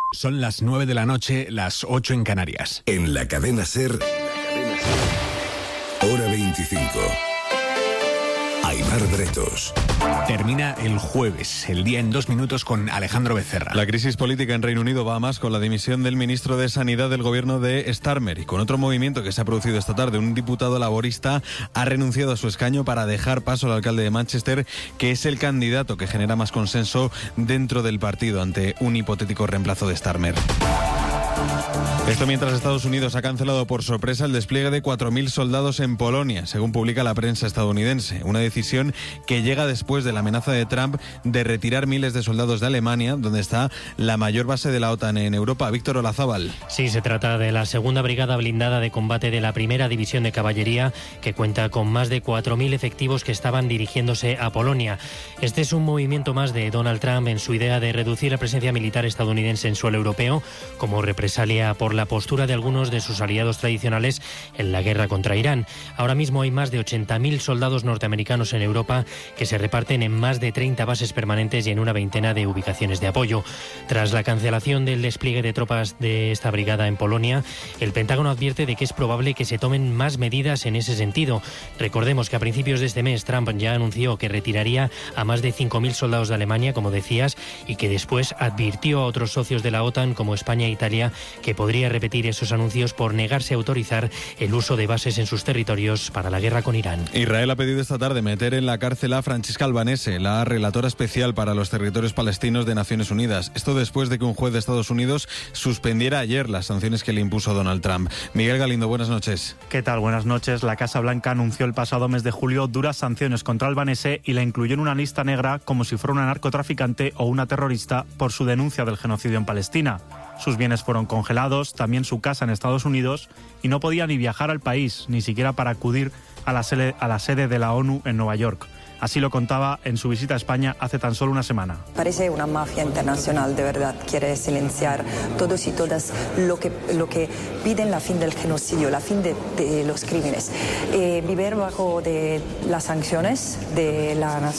Son las 9 de la noche, las 8 en Canarias. En la cadena SER, hora 25. Aimar Bretos. Termina el jueves, el día en 2 minutos con Alejandro Becerra. La crisis política en Reino Unido va a más con la dimisión del ministro de Sanidad del gobierno de Starmer y con otro movimiento que se ha producido esta tarde. Un diputado laborista ha renunciado a su escaño para dejar paso al alcalde de Manchester, que es el candidato que genera más consenso dentro del partido ante un hipotético reemplazo de Starmer. Esto mientras Estados Unidos ha cancelado por sorpresa el despliegue de 4.000 soldados en Polonia, según publica la prensa estadounidense. Una decisión que llega después de la amenaza de Trump de retirar miles de soldados de Alemania, donde está la mayor base de la OTAN en Europa. Víctor Olazábal. Sí, se trata de la segunda brigada blindada de combate de la primera división de caballería, que cuenta con más de 4.000 efectivos que estaban dirigiéndose a Polonia. Este es un movimiento más de Donald Trump en su idea de reducir la presencia militar estadounidense en suelo europeo, como represalia por la postura de algunos de sus aliados tradicionales en la guerra contra Irán. Ahora mismo hay más de 80.000 soldados norteamericanos en Europa que se reparten en más de 30 bases permanentes y en una veintena de ubicaciones de apoyo. Tras la cancelación del despliegue de tropas de esta brigada en Polonia, el Pentágono advierte de que es probable que se tomen más medidas en ese sentido. Recordemos que a principios de este mes Trump ya anunció que retiraría a más de 5.000 soldados de Alemania, como decías, y que después advirtió a otros socios de la OTAN como España e Italia que podría repetir esos anuncios por negarse a autorizar el uso de bases en sus territorios para la guerra con Irán. Israel ha pedido esta tarde meter en la cárcel a Francisca Albanese, la relatora especial para los territorios palestinos de Naciones Unidas. Esto después de que un juez de Estados Unidos suspendiera ayer las sanciones que le impuso Donald Trump. Miguel Galindo, buenas noches. ¿Qué tal? Buenas noches. La Casa Blanca anunció el pasado mes de julio duras sanciones contra Albanese y la incluyó en una lista negra como si fuera una narcotraficante o una terrorista por su denuncia del genocidio en Palestina. Sus bienes fueron congelados, también su casa en Estados Unidos, y no podía ni viajar al país, ni siquiera para acudir a la sede de la ONU en Nueva York. Así lo contaba en su visita a España hace tan solo una semana. Parece una mafia internacional, de verdad. Quiere silenciar todos y todas lo que piden la fin del genocidio, la fin de los crímenes. Vivir bajo de las sanciones de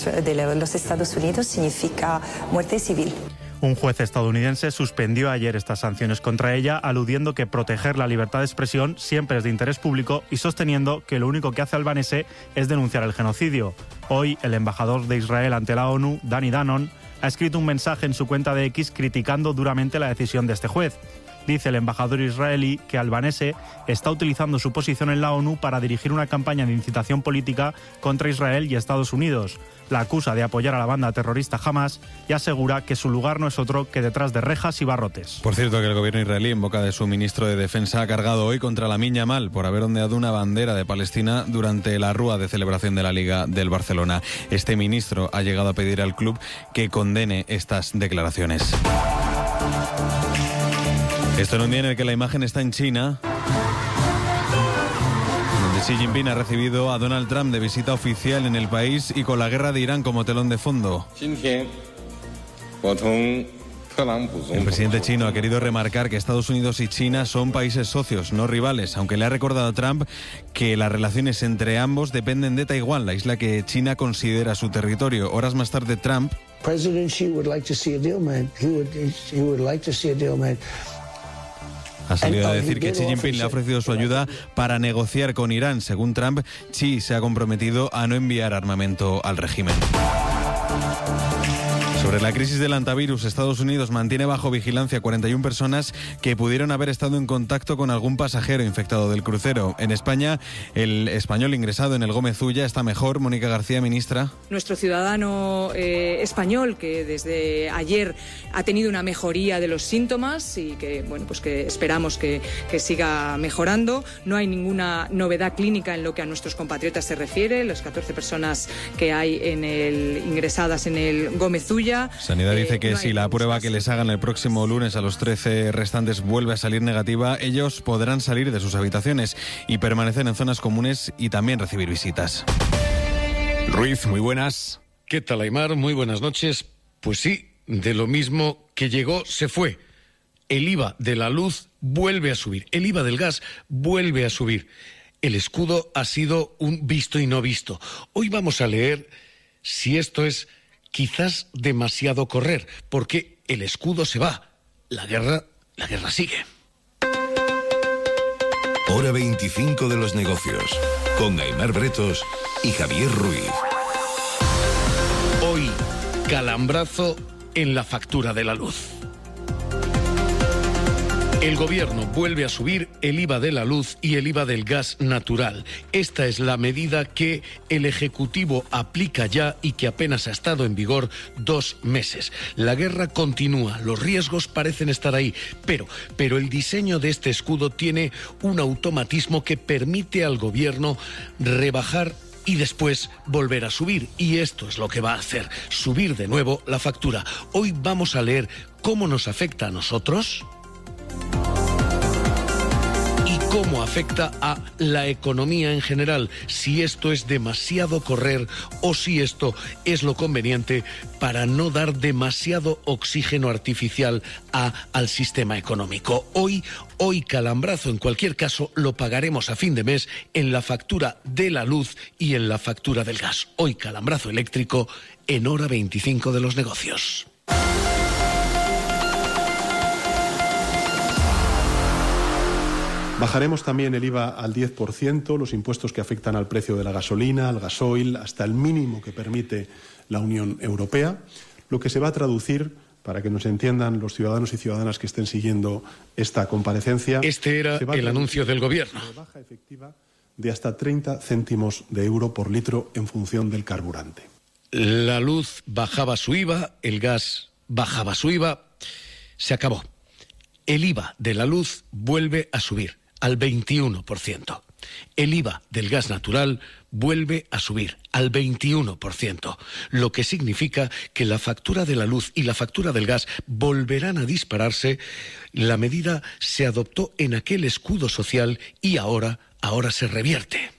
los Estados Unidos significa muerte civil. Un juez estadounidense suspendió ayer estas sanciones contra ella, aludiendo que proteger la libertad de expresión siempre es de interés público y sosteniendo que lo único que hace Albanese es denunciar el genocidio. Hoy, el embajador de Israel ante la ONU, Danny Danon, ha escrito un mensaje en su cuenta de X criticando duramente la decisión de este juez. Dice el embajador israelí que Albanese está utilizando su posición en la ONU para dirigir una campaña de incitación política contra Israel y Estados Unidos. La acusa de apoyar a la banda terrorista Hamas y asegura que su lugar no es otro que detrás de rejas y barrotes. Por cierto, que el gobierno israelí, en boca de su ministro de Defensa, ha cargado hoy contra Lamine Yamal por haber ondeado una bandera de Palestina durante la rúa de celebración de la Liga del Barcelona. Este ministro ha llegado a pedir al club que condene estas declaraciones. Esto en un día en el que la imagen está en China, donde Xi Jinping ha recibido a Donald Trump de visita oficial en el país y con la guerra de Irán como telón de fondo. El presidente chino ha querido remarcar que Estados Unidos y China son países socios, no rivales, aunque le ha recordado a Trump que las relaciones entre ambos dependen de Taiwán, la isla que China considera su territorio. Horas más tarde, Trump ha salido a decir que Xi Jinping le ha ofrecido su ayuda para negociar con Irán. Según Trump, Xi se ha comprometido a no enviar armamento al régimen. Sobre la crisis del hantavirus, Estados Unidos mantiene bajo vigilancia 41 personas que pudieron haber estado en contacto con algún pasajero infectado del crucero. En España, el español ingresado en el Gómez Ulla está mejor. Mónica García, ministra. Nuestro ciudadano español, que desde ayer ha tenido una mejoría de los síntomas y que, bueno, pues que esperamos que siga mejorando. No hay ninguna novedad clínica en lo que a nuestros compatriotas se refiere. Las 14 personas que hay ingresadas en el Gómez Ulla. Sanidad dice que si la prueba que les hagan el próximo lunes a los 13 restantes vuelve a salir negativa, ellos podrán salir de sus habitaciones y permanecer en zonas comunes y también recibir visitas. Ruiz, muy buenas. ¿Qué tal, Aimar? Muy buenas noches. Pues sí, de lo mismo que llegó, se fue. El IVA de la luz vuelve a subir. El IVA del gas vuelve a subir. El escudo ha sido un visto y no visto. Hoy vamos a leer si esto es quizás demasiado correr, porque el escudo se va, la guerra sigue. Hora 25 de los negocios, con Aimar Bretos y Javier Ruiz. Hoy, calambrazo en la factura de la luz. El gobierno vuelve a subir el IVA de la luz y el IVA del gas natural. Esta es la medida que el Ejecutivo aplica ya y que apenas ha estado en vigor 2 meses. La guerra continúa, los riesgos parecen estar ahí, pero el diseño de este escudo tiene un automatismo que permite al gobierno rebajar y después volver a subir. Y esto es lo que va a hacer, subir de nuevo la factura. Hoy vamos a leer cómo nos afecta a nosotros y cómo afecta a la economía en general, si esto es demasiado correr o si esto es lo conveniente para no dar demasiado oxígeno artificial al sistema económico. Hoy calambrazo, en cualquier caso, lo pagaremos a fin de mes en la factura de la luz y en la factura del gas. Hoy calambrazo eléctrico en hora 25 de los negocios. Bajaremos también el IVA al 10%, los impuestos que afectan al precio de la gasolina, al gasoil, hasta el mínimo que permite la Unión Europea, lo que se va a traducir, para que nos entiendan los ciudadanos y ciudadanas que estén siguiendo esta comparecencia. Este era el anuncio del gobierno. Rebaja efectiva de hasta 30 céntimos de euro por litro en función del carburante. La luz bajaba su IVA, el gas bajaba su IVA, se acabó. El IVA de la luz vuelve a subir al 21%. El IVA del gas natural vuelve a subir al 21%, lo que significa que la factura de la luz y la factura del gas volverán a dispararse. La medida se adoptó en aquel escudo social y ahora se revierte.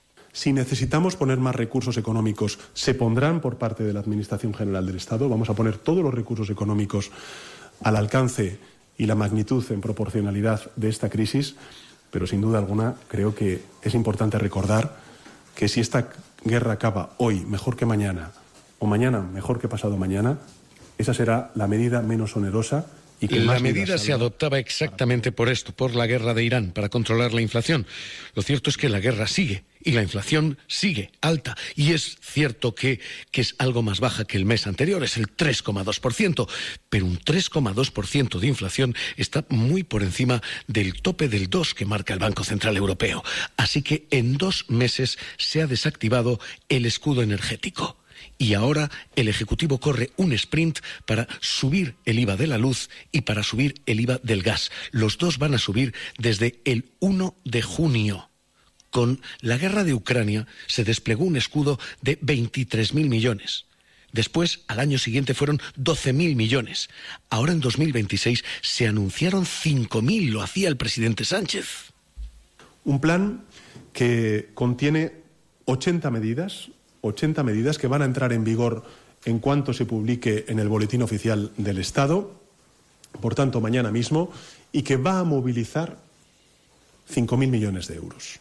Si necesitamos poner más recursos económicos, se pondrán por parte de la Administración General del Estado. Vamos a poner todos los recursos económicos al alcance y la magnitud en proporcionalidad de esta crisis. Pero sin duda alguna creo que es importante recordar que si esta guerra acaba hoy mejor que mañana o mañana mejor que pasado mañana, esa será la medida menos onerosa. Y que la medida se adoptaba exactamente por esto, por la guerra de Irán, para controlar la inflación. Lo cierto es que la guerra sigue y la inflación sigue alta. Y es cierto que es algo más baja que el mes anterior, es el 3,2%. Pero un 3,2% de inflación está muy por encima del tope del 2% que marca el Banco Central Europeo. Así que en 2 meses se ha desactivado el escudo energético. Y ahora el Ejecutivo corre un sprint para subir el IVA de la luz y para subir el IVA del gas. Los dos van a subir desde el 1 de junio. Con la guerra de Ucrania se desplegó un escudo de 23.000 millones. Después, al año siguiente, fueron 12.000 millones. Ahora, en 2026, se anunciaron 5.000, lo hacía el presidente Sánchez. Un plan que contiene 80 medidas que van a entrar en vigor en cuanto se publique en el Boletín Oficial del Estado, por tanto mañana mismo, y que va a movilizar 5.000 millones de euros.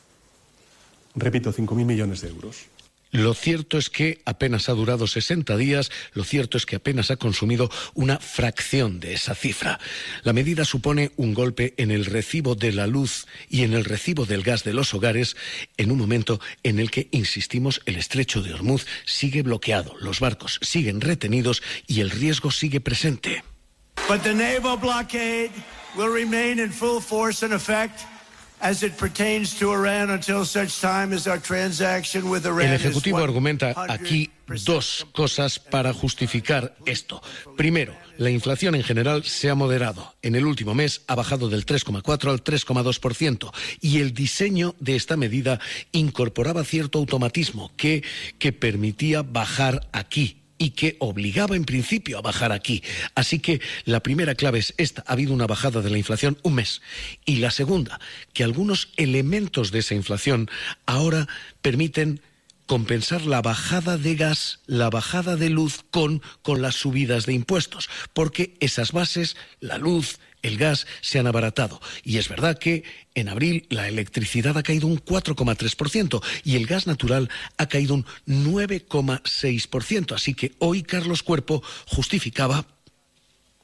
Repito, 5.000 millones de euros. Lo cierto es que apenas ha durado 60 días, lo cierto es que apenas ha consumido una fracción de esa cifra. La medida supone un golpe en el recibo de la luz y en el recibo del gas de los hogares en un momento en el que, insistimos, el estrecho de Hormuz sigue bloqueado, los barcos siguen retenidos y el riesgo sigue presente. But the naval blockade will remain in full force and effect. As it pertains to Iran until such time as our transaction with Iran. El Ejecutivo argumenta aquí 2 cosas para justificar esto. Primero, la inflación en general se ha moderado. En el último mes ha bajado del 3,4 al 3,2%. Y el diseño de esta medida incorporaba cierto automatismo que permitía bajar aquí y que obligaba en principio a bajar aquí. Así que la primera clave es esta: ha habido una bajada de la inflación un mes. Y la segunda, que algunos elementos de esa inflación ahora permiten compensar la bajada de gas, la bajada de luz con las subidas de impuestos, porque esas bases, la luz, el gas, se han abaratado. Y es verdad que en abril la electricidad ha caído un 4,3% y el gas natural ha caído un 9,6%. Así que hoy Carlos Cuerpo justificaba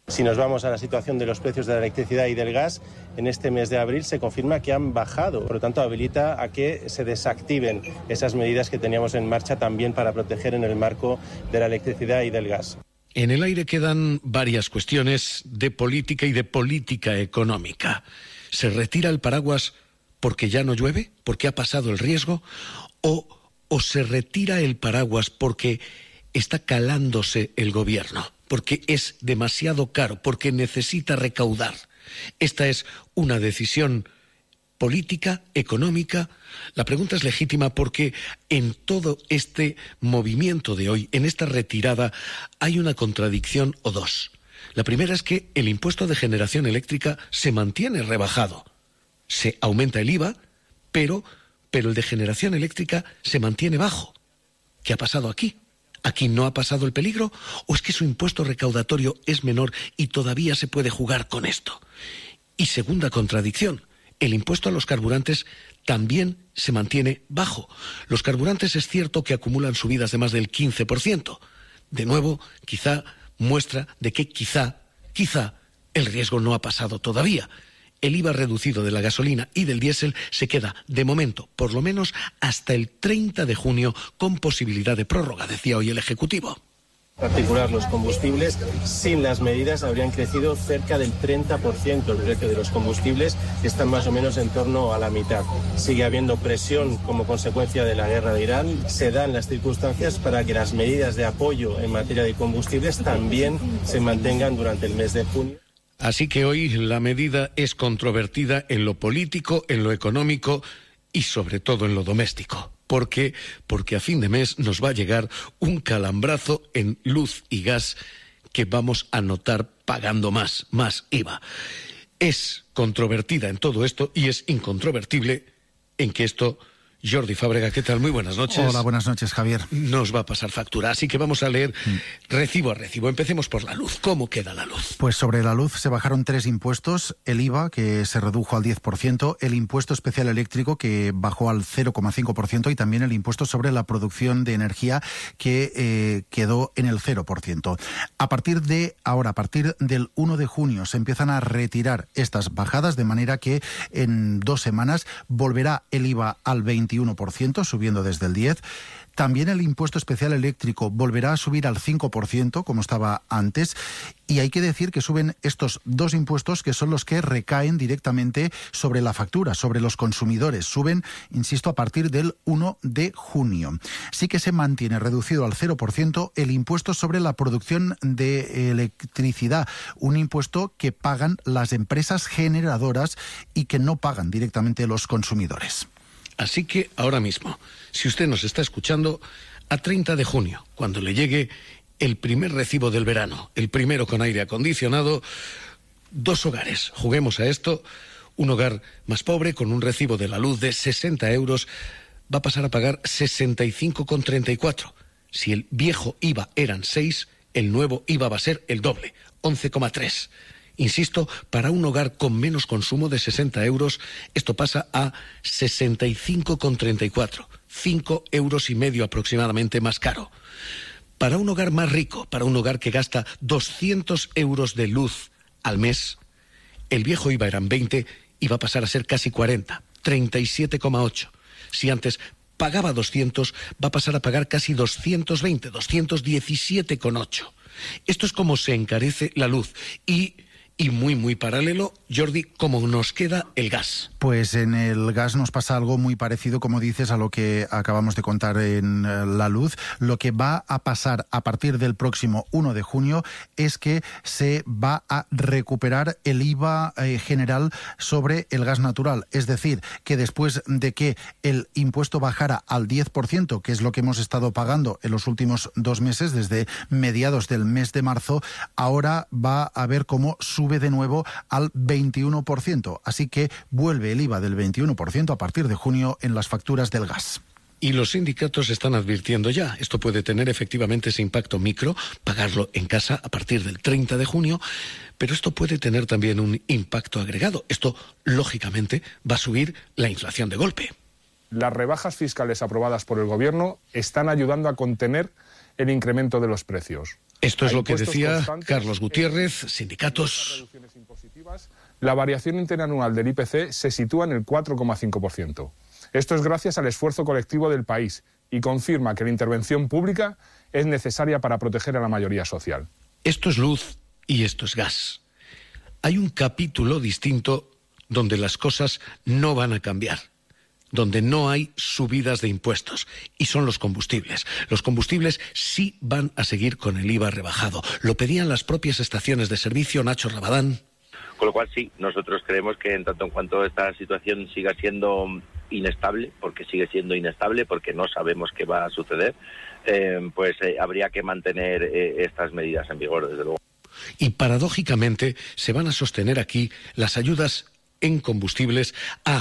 Si nos vamos a la situación de los precios de la electricidad y del gas, en este mes de abril se confirma que han bajado. Por lo tanto, habilita a que se desactiven esas medidas que teníamos en marcha también para proteger en el marco de la electricidad y del gas. En el aire quedan varias cuestiones de política y de política económica. ¿Se retira el paraguas porque ya no llueve? ¿Porque ha pasado el riesgo? ¿O se retira el paraguas porque está calándose el gobierno? Porque es demasiado caro, porque necesita recaudar. Esta es una decisión política, económica. La pregunta es legítima porque en todo este movimiento de hoy, en esta retirada, hay una contradicción o dos. La primera es que el impuesto de generación eléctrica se mantiene rebajado. Se aumenta el IVA, pero el de generación eléctrica se mantiene bajo. ¿Qué ha pasado aquí? ¿Aquí no ha pasado el peligro? ¿O es que su impuesto recaudatorio es menor y todavía se puede jugar con esto? Y segunda contradicción, el impuesto a los carburantes también se mantiene bajo. Los carburantes es cierto que acumulan subidas de más del 15%. De nuevo, quizá muestra de que quizá el riesgo no ha pasado todavía. El IVA reducido de la gasolina y del diésel se queda, de momento, por lo menos hasta el 30 de junio, con posibilidad de prórroga, decía hoy el Ejecutivo. En particular, los combustibles, sin las medidas, habrían crecido cerca del 30% el precio de los combustibles, que están más o menos en torno a la mitad. Sigue habiendo presión como consecuencia de la guerra de Irán. Se dan las circunstancias para que las medidas de apoyo en materia de combustibles también se mantengan durante el mes de junio. Así que hoy la medida es controvertida en lo político, en lo económico y sobre todo en lo doméstico. Porque a fin de mes nos va a llegar un calambrazo en luz y gas que vamos a notar pagando más IVA. Es controvertida en todo esto y es incontrovertible en que esto... Jordi Fábrega, ¿qué tal? Muy buenas noches. Hola, buenas noches, Javier. Nos va a pasar factura, así que vamos a leer recibo a recibo. Empecemos por la luz. ¿Cómo queda la luz? Pues sobre la luz se bajaron 3 impuestos. El IVA, que se redujo al 10%, el impuesto especial eléctrico, que bajó al 0,5%, y también el impuesto sobre la producción de energía, que quedó en el 0%. A partir del 1 de junio, se empiezan a retirar estas bajadas, de manera que en 2 semanas volverá el IVA al 21%, subiendo desde el 10%. También el impuesto especial eléctrico volverá a subir al 5%, como estaba antes. Y hay que decir que suben estos 2 impuestos, que son los que recaen directamente sobre la factura, sobre los consumidores. Suben, insisto, a partir del 1 de junio. Sí que se mantiene reducido al 0% el impuesto sobre la producción de electricidad, un impuesto que pagan las empresas generadoras y que no pagan directamente los consumidores. Así que ahora mismo, si usted nos está escuchando, a 30 de junio, cuando le llegue el primer recibo del verano, el primero con aire acondicionado, 2 hogares, juguemos a esto, un hogar más pobre con un recibo de la luz de 60 euros va a pasar a pagar 65,34. Si el viejo IVA eran 6, el nuevo IVA va a ser el doble, 11,3. Insisto, para un hogar con menos consumo de 60 euros, esto pasa a 65,34, 5,5 euros aproximadamente más caro. Para un hogar más rico, para un hogar que gasta 200 euros de luz al mes, el viejo IVA eran 20 y va a pasar a ser casi 40, 37,8. Si antes pagaba 200, va a pasar a pagar casi 220, 217,8. Esto es como se encarece la luz y muy paralelo, Jordi, ¿cómo nos queda el gas? Pues en el gas nos pasa algo muy parecido, como dices, a lo que acabamos de contar en la luz. Lo que va a pasar a partir del próximo 1 de junio es que se va a recuperar el IVA general sobre el gas natural. Es decir, que después de que el impuesto bajara al 10%, que es lo que hemos estado pagando en los últimos 2 meses, desde mediados del mes de marzo, ahora va a ver cómo sube de nuevo al 21%. Así que vuelve el IVA del 21% a partir de junio en las facturas del gas. Y los sindicatos están advirtiendo ya, esto puede tener efectivamente ese impacto micro, pagarlo en casa a partir del 30 de junio, pero esto puede tener también un impacto agregado. Esto, lógicamente, va a subir la inflación de golpe. Las rebajas fiscales aprobadas por el Gobierno están ayudando a contener el incremento de los precios. Esto es lo que decía Carlos Gutiérrez, sindicatos. La variación interanual del IPC se sitúa en el 4,5%. Esto es gracias al esfuerzo colectivo del país y confirma que la intervención pública es necesaria para proteger a la mayoría social. Esto es luz y esto es gas. Hay un capítulo distinto donde las cosas no van a cambiar, donde no hay subidas de impuestos, y son los combustibles. Los combustibles sí van a seguir con el IVA rebajado. Lo pedían las propias estaciones de servicio, Nacho Rabadán. Con lo cual sí, nosotros creemos que en tanto en cuanto esta situación siga siendo inestable, porque sigue siendo inestable, porque no sabemos qué va a suceder, habría que mantener estas medidas en vigor, desde luego. Y paradójicamente se van a sostener aquí las ayudas en combustibles a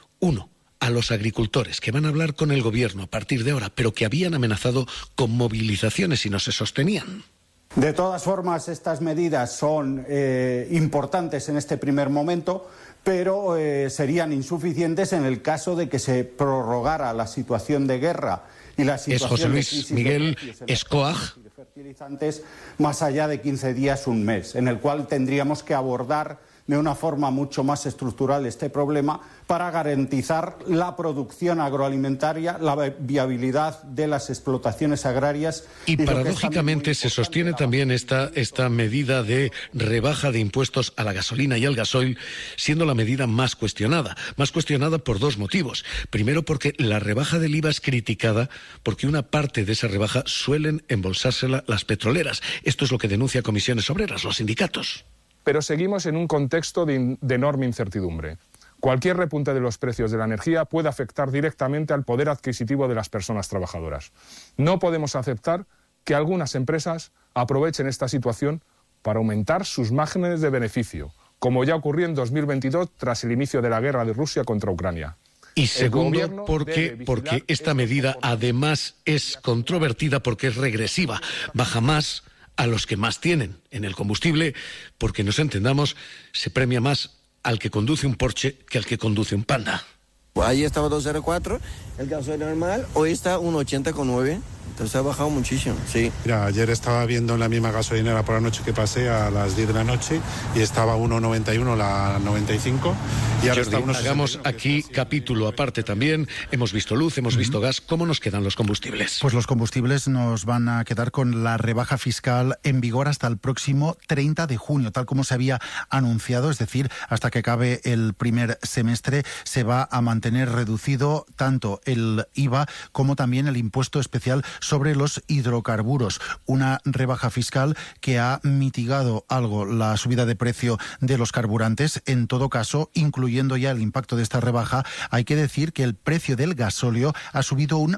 los agricultores, que van a hablar con el gobierno a partir de ahora, pero que habían amenazado con movilizaciones si no se sostenían. De todas formas, estas medidas son importantes en este primer momento, pero serían insuficientes en el caso de que se prorrogara la situación de guerra y la situación José Luis Miguel Escoaj, de fertilizantes más allá de 15 días, un mes, en el cual tendríamos que abordar de una forma mucho más estructural este problema para garantizar la producción agroalimentaria, la viabilidad de las explotaciones agrarias. Y paradójicamente se sostiene también esta medida de rebaja de impuestos a la gasolina y al gasoil, siendo la medida más cuestionada por dos motivos. Primero, porque la rebaja del IVA es criticada porque una parte de esa rebaja suelen embolsársela las petroleras. Esto es lo que denuncia Comisiones Obreras, los sindicatos. Pero seguimos en un contexto de enorme incertidumbre. Cualquier repunte de los precios de la energía puede afectar directamente al poder adquisitivo de las personas trabajadoras. No podemos aceptar que algunas empresas aprovechen esta situación para aumentar sus márgenes de beneficio, como ya ocurrió en 2022 tras el inicio de la guerra de Rusia contra Ucrania. Y segundo, porque esta medida además es controvertida porque es regresiva, baja más a los que más tienen en el combustible, porque nos entendamos, se premia más al que conduce un Porsche que al que conduce un Panda. Ahí estaba 2.04, el gasoil normal, hoy está 1.80,9. Entonces ha bajado muchísimo, sí. Mira, ayer estaba viendo en la misma gasolinera por la noche que pasé a las 10 de la noche y estaba 1,91 la 95 y ahora está 1,61. Hagamos aquí capítulo aparte también. Hemos visto luz, hemos visto gas. ¿Cómo nos quedan los combustibles? Pues los combustibles nos van a quedar con la rebaja fiscal en vigor hasta el próximo 30 de junio, tal como se había anunciado, es decir, hasta que acabe el primer semestre se va a mantener reducido tanto el IVA como también el impuesto especial sobre los hidrocarburos, una rebaja fiscal que ha mitigado algo la subida de precio de los carburantes. En todo caso, incluyendo ya el impacto de esta rebaja, hay que decir que el precio del gasóleo ha subido un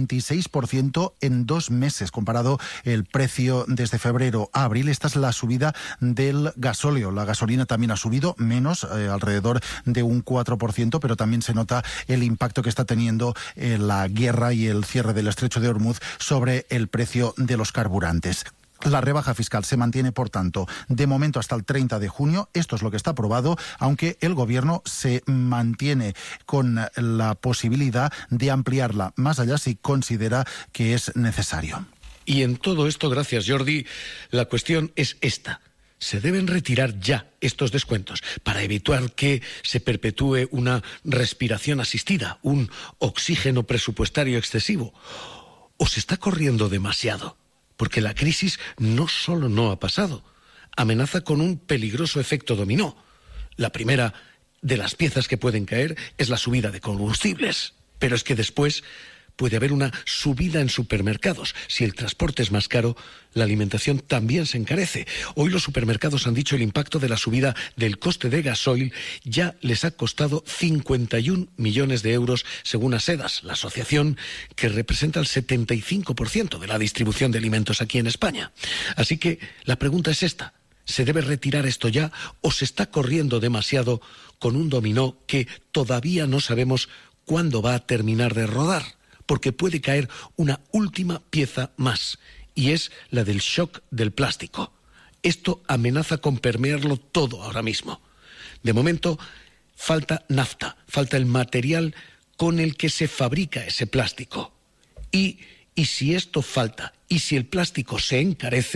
26% en 2 meses, comparado el precio desde febrero a abril. Esta es la subida del gasóleo. La gasolina también ha subido menos, alrededor de un 4%, pero también se nota el impacto que está teniendo la guerra y el cierre del estrecho de Hormuz sobre el precio de los carburantes. La rebaja fiscal se mantiene, por tanto, de momento hasta el 30 de junio. Esto es lo que está aprobado, aunque el Gobierno se mantiene con la posibilidad de ampliarla más allá si considera que es necesario. Y en todo esto, gracias Jordi, la cuestión es esta. Se deben retirar ya estos descuentos para evitar que se perpetúe una respiración asistida, un oxígeno presupuestario excesivo. ¿O se está corriendo demasiado? Porque la crisis no solo no ha pasado, amenaza con un peligroso efecto dominó. La primera de las piezas que pueden caer es la subida de combustibles, pero es que después puede haber una subida en supermercados. Si el transporte es más caro, la alimentación también se encarece. Hoy los supermercados han dicho el impacto de la subida del coste de gasoil ya les ha costado 51 millones de euros, según Asedas, la asociación que representa el 75% de la distribución de alimentos aquí en España. Así que la pregunta es esta. ¿Se debe retirar esto ya o se está corriendo demasiado con un dominó que todavía no sabemos cuándo va a terminar de rodar? Porque puede caer una última pieza más, y es la del shock del plástico. Esto amenaza con permearlo todo ahora mismo. De momento, falta nafta, falta el material con el que se fabrica ese plástico. Y si esto falta, y si el plástico se encarece,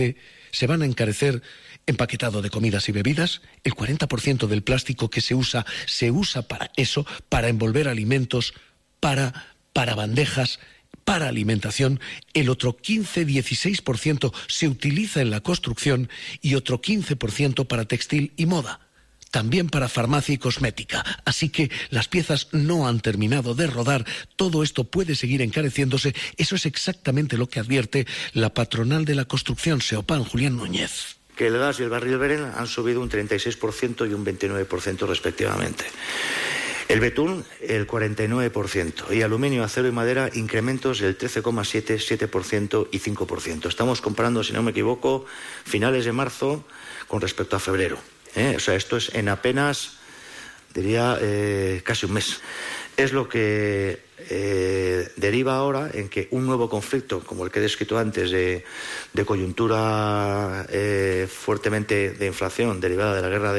Se van a encarecer empaquetado de comidas y bebidas. El 40% del plástico que se usa para eso, para envolver alimentos, para bandejas, para alimentación. El otro 15-16% se utiliza en la construcción y otro 15% para textil y moda. También para farmacia y cosmética. Así que las piezas no han terminado de rodar. Todo esto puede seguir encareciéndose. Eso es exactamente lo que advierte la patronal de la construcción, Seopan, Julián Núñez. Que el gas y el barril Brent han subido un 36% y un 29% respectivamente. El betún, el 49%. Y aluminio, acero y madera, incrementos del 13,7%, 7% y 5%. Estamos comparando, si no me equivoco, finales de marzo con respecto a febrero. O sea, esto es en apenas, diría, casi un mes. Es lo que deriva ahora en que un nuevo conflicto, como el que he descrito antes, de coyuntura fuertemente de inflación derivada de la guerra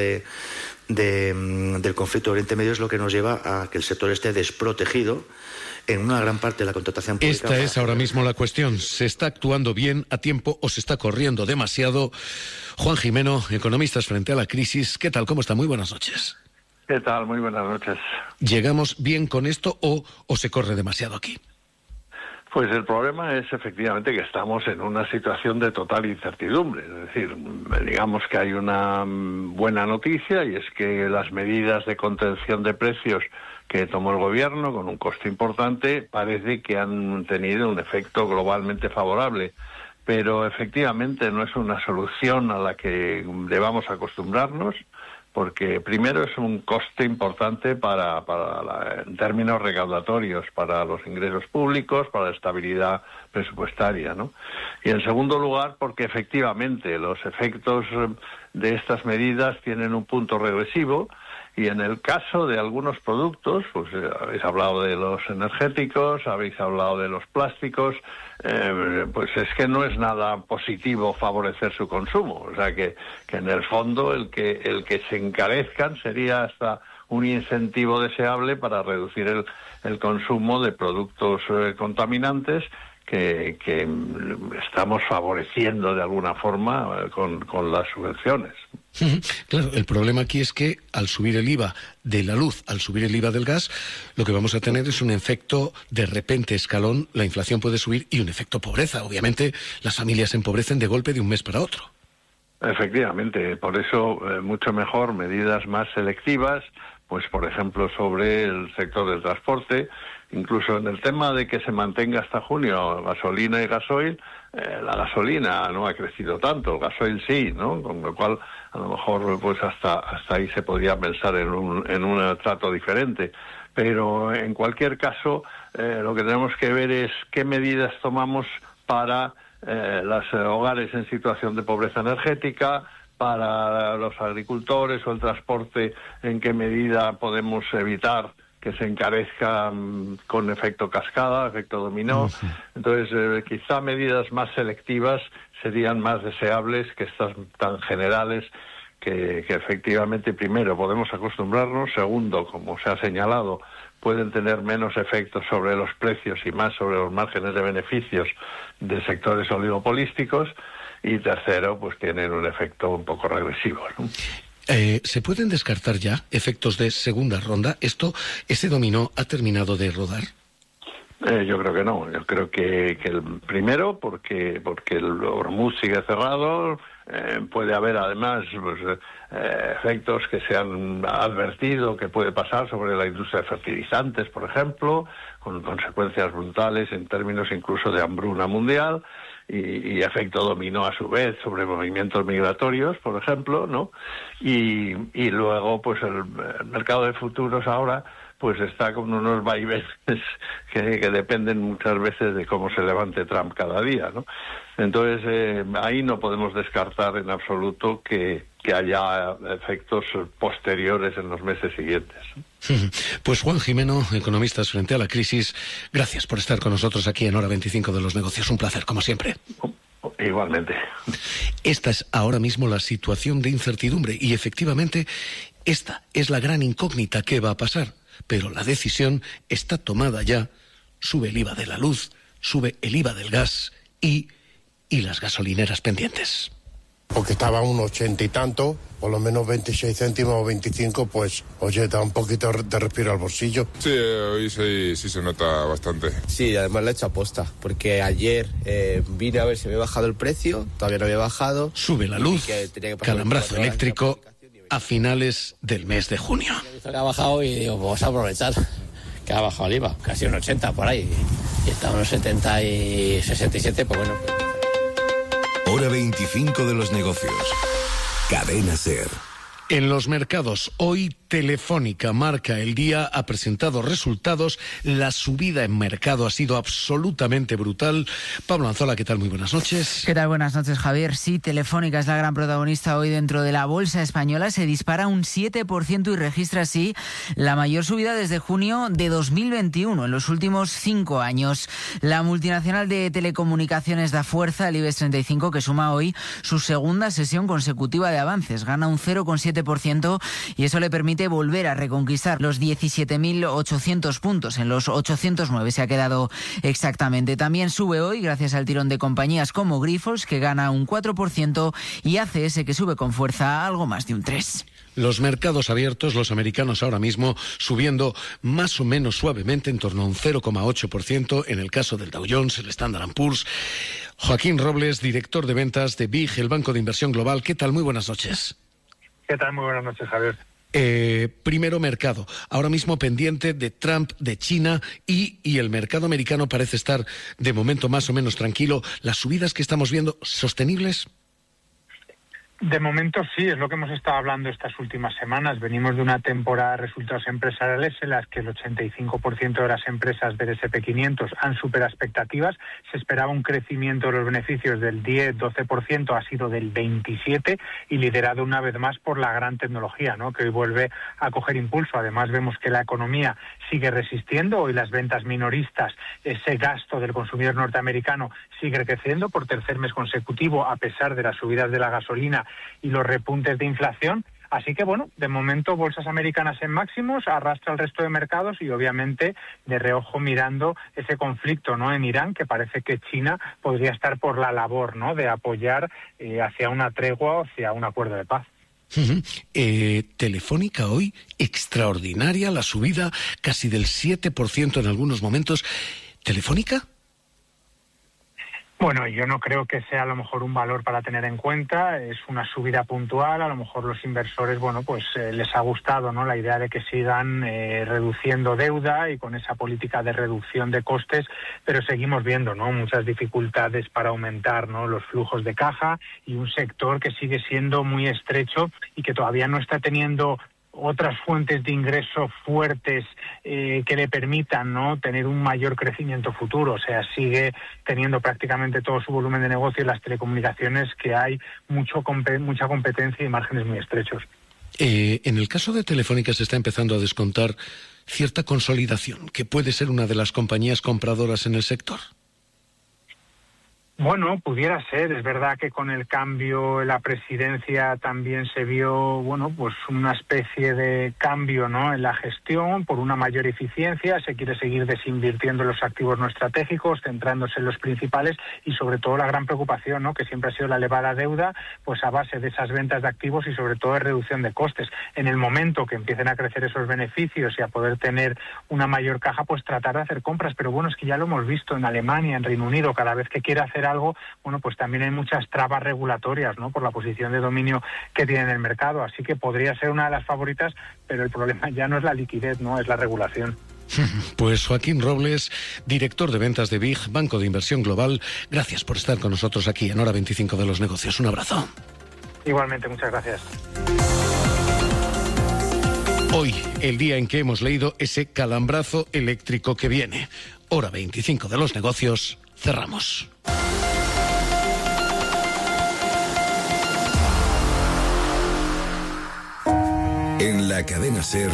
del conflicto de Oriente Medio, es lo que nos lleva a que el sector esté desprotegido en una gran parte de la contratación pública. Esta es ahora mismo la cuestión. ¿Se está actuando bien, a tiempo, o se está corriendo demasiado? Juan Jimeno, Economistas frente a la crisis. ¿Qué tal? ¿Cómo está? Muy buenas noches. ¿Qué tal? Muy buenas noches. ¿Llegamos bien con esto o se corre demasiado aquí? Pues el problema es efectivamente que estamos en una situación de total incertidumbre. Es decir, digamos que hay una buena noticia, y es que las medidas de contención de precios que tomó el gobierno, con un coste importante, parece que han tenido un efecto globalmente favorable. Pero efectivamente no es una solución a la que debamos acostumbrarnos, porque primero es un coste importante en términos recaudatorios, para los ingresos públicos, para la estabilidad presupuestaria, ¿no? Y en segundo lugar, porque efectivamente los efectos de estas medidas tienen un punto regresivo, y en el caso de algunos productos, pues habéis hablado de los energéticos, habéis hablado de los plásticos, pues es que no es nada positivo favorecer su consumo. O sea que en el fondo el que se encarezcan sería hasta un incentivo deseable para reducir el consumo de productos contaminantes que estamos favoreciendo de alguna forma con las subvenciones. Claro, el problema aquí es que al subir el IVA de la luz, al subir el IVA del gas, lo que vamos a tener es un efecto de repente escalón. La inflación puede subir y un efecto pobreza. Obviamente las familias se empobrecen de golpe de un mes para otro. Efectivamente, por eso mucho mejor medidas más selectivas, pues por ejemplo sobre el sector del transporte. Incluso en el tema de que se mantenga hasta junio gasolina y gasoil, la gasolina no ha crecido tanto, el gasoil sí, ¿no? Con lo cual a lo mejor pues hasta ahí se podría pensar en un trato diferente. Pero en cualquier caso lo que tenemos que ver es qué medidas tomamos para los hogares en situación de pobreza energética, para los agricultores o el transporte, en qué medida podemos evitar que se encarezca con efecto cascada, efecto dominó. Entonces, quizá medidas más selectivas serían más deseables que estas tan generales que efectivamente, primero, podemos acostumbrarnos, segundo, como se ha señalado, pueden tener menos efectos sobre los precios y más sobre los márgenes de beneficios de sectores oligopolísticos, y tercero, pues tienen un efecto un poco regresivo, ¿no? ¿Se pueden descartar ya efectos de segunda ronda? ¿Ese dominó ha terminado de rodar? Yo creo que no. Yo creo que el primero, porque el Hormuz sigue cerrado, puede haber además efectos que se han advertido que puede pasar sobre la industria de fertilizantes, por ejemplo, con consecuencias brutales en términos incluso de hambruna mundial. Y efecto dominó a su vez sobre movimientos migratorios, por ejemplo, ¿no? Y luego, pues el mercado de futuros ahora pues está con unos vaivenes que dependen muchas veces de cómo se levante Trump cada día, ¿no? Entonces, ahí no podemos descartar en absoluto que haya efectos posteriores en los meses siguientes. Pues Juan Jimeno, Economistas frente a la crisis, gracias por estar con nosotros aquí en Hora 25 de los Negocios. Un placer, como siempre. Igualmente. Esta es ahora mismo la situación de incertidumbre y efectivamente esta es la gran incógnita. ¿Qué va a pasar? Pero la decisión está tomada ya. Sube el IVA de la luz, sube el IVA del gas y las gasolineras pendientes. Porque estaba a un 80 y tanto, por lo menos 26 céntimos o 25, pues, oye, da un poquito de respiro al bolsillo. Sí, hoy sí se nota bastante. Sí, además lo he hecho aposta, porque ayer vine a ver si me había bajado el precio, todavía no había bajado. Sube la luz, calambrazo eléctrico a finales del mes de junio. He visto que ha bajado y digo, vamos a aprovechar, que ha bajado el IVA, casi un 80 por ahí, y está unos 70 y 67, pues bueno. Hora 25 de los negocios. Cadena SER. En los mercados, hoy Telefónica marca el día, ha presentado resultados, la subida en mercado ha sido absolutamente brutal. Pablo Anzola, ¿qué tal? Muy buenas noches. ¿Qué tal? Buenas noches, Javier. Sí, Telefónica es la gran protagonista hoy dentro de la bolsa española, se dispara un 7% y registra así la mayor subida desde junio de 2021, en los últimos 5 años. La multinacional de telecomunicaciones da fuerza al IBEX 35, que suma hoy su segunda sesión consecutiva de avances, gana un 0,7% y eso le permite volver a reconquistar los 17.800 puntos. En los 809 se ha quedado exactamente. También sube hoy gracias al tirón de compañías como Grifols, que gana un 4%, y ACS, que sube con fuerza algo más de un 3%. Los mercados abiertos, los americanos ahora mismo subiendo más o menos suavemente, en torno a un 0,8%, en el caso del Dow Jones, el Standard & Poor's. Joaquín Robles, director de ventas de BIG, el Banco de Inversión Global. ¿Qué tal? Muy buenas noches. ¿Qué tal? Muy buenas noches, Javier. Primero mercado, ahora mismo pendiente de Trump, de China y el mercado americano parece estar de momento más o menos tranquilo. ¿Las subidas que estamos viendo, sostenibles? De momento sí, es lo que hemos estado hablando estas últimas semanas. Venimos de una temporada de resultados empresariales en las que el 85% de las empresas del S&P 500 han superado expectativas. Se esperaba un crecimiento de los beneficios del 10-12%, ha sido del 27%, y liderado una vez más por la gran tecnología, ¿no?, que hoy vuelve a coger impulso. Además vemos que la economía sigue resistiendo. Hoy las ventas minoristas, ese gasto del consumidor norteamericano sigue creciendo por tercer mes consecutivo, a pesar de las subidas de la gasolina y los repuntes de inflación. Así que, bueno, de momento bolsas americanas en máximos, arrastra el resto de mercados y obviamente de reojo mirando ese conflicto, ¿no?, en Irán, que parece que China podría estar por la labor, ¿no?, de apoyar hacia una tregua o hacia un acuerdo de paz. Telefónica hoy, extraordinaria la subida, casi del 7% en algunos momentos. ¿Telefónica? Bueno, yo no creo que sea a lo mejor un valor para tener en cuenta, es una subida puntual, a lo mejor los inversores, bueno, pues les ha gustado, ¿no?, la idea de que sigan reduciendo deuda y con esa política de reducción de costes, pero seguimos viendo, ¿no?, muchas dificultades para aumentar, ¿no?, los flujos de caja, y un sector que sigue siendo muy estrecho y que todavía no está teniendo otras fuentes de ingreso fuertes que le permitan, ¿no?, tener un mayor crecimiento futuro. O sea, sigue teniendo prácticamente todo su volumen de negocio en las telecomunicaciones, que hay mucha competencia y márgenes muy estrechos. En el caso de Telefónica se está empezando a descontar cierta consolidación, que puede ser una de las compañías compradoras en el sector. Bueno, pudiera ser. Es verdad que con el cambio en la presidencia también se vio, bueno, pues una especie de cambio, ¿no?, en la gestión por una mayor eficiencia. Se quiere seguir desinvirtiendo en los activos no estratégicos, centrándose en los principales, y sobre todo la gran preocupación, ¿no?, que siempre ha sido la elevada deuda, pues a base de esas ventas de activos y sobre todo de reducción de costes. En el momento que empiecen a crecer esos beneficios y a poder tener una mayor caja, pues tratar de hacer compras. Pero bueno, es que ya lo hemos visto en Alemania, en Reino Unido, cada vez que quiere hacer algo, bueno, pues también hay muchas trabas regulatorias, ¿no?, por la posición de dominio que tiene en el mercado. Así que podría ser una de las favoritas, pero el problema ya no es la liquidez, ¿no?, es la regulación. Pues Joaquín Robles, director de ventas de BIG, Banco de Inversión Global, gracias por estar con nosotros aquí en Hora 25 de los negocios. Un abrazo. Igualmente, muchas gracias. Hoy, el día en que hemos leído ese calambrazo eléctrico que viene. Hora 25 de los negocios, cerramos. En la cadena SER,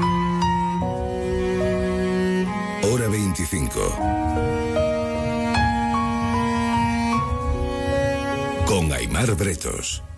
Hora 25. Con Aimar Bretos.